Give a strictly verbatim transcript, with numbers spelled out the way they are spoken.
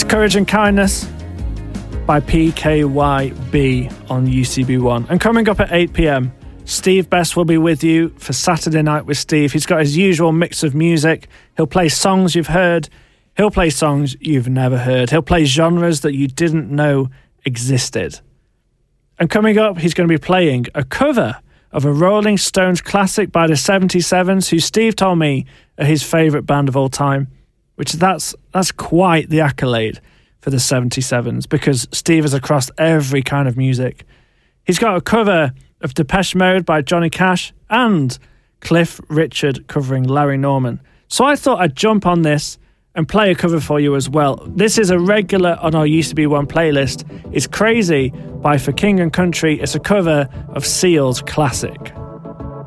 Courage and Kindness by P K Y B on U C B one. And coming up at eight p.m, Steve Best will be with you for Saturday Night with Steve. He's got his usual mix of music. He'll play songs you've heard. He'll play songs you've never heard. He'll play genres that you didn't know existed. And coming up, he's going to be playing a cover of a Rolling Stones classic by the seventy-sevens, who Steve told me are his favourite band of all time, which that's that's quite the accolade for the seventy-sevens, because Steve is across every kind of music. He's got a cover of Depeche Mode by Johnny Cash and Cliff Richard covering Larry Norman. So I thought I'd jump on this and play a cover for you as well. This is a regular on our Used to Be One playlist. It's Crazy by For King and Country. It's a cover of Seal's classic.